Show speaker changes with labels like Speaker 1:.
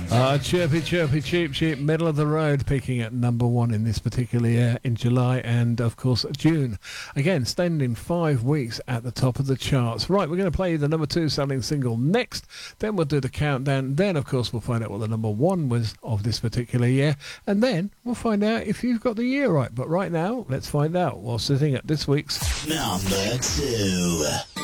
Speaker 1: Chirpy, chirpy, cheap, cheap, middle of the road, peaking at number 1 in this particular year in July and, of course, June. Again, standing 5 weeks at the top of the charts. Right, we're going to play the number 2 selling single next. Then we'll do the countdown. Then, of course, we'll find out what the number 1 was of this particular year. And then we'll find out if you've got the year right. But right now, let's find out while sitting at this week's
Speaker 2: number 2.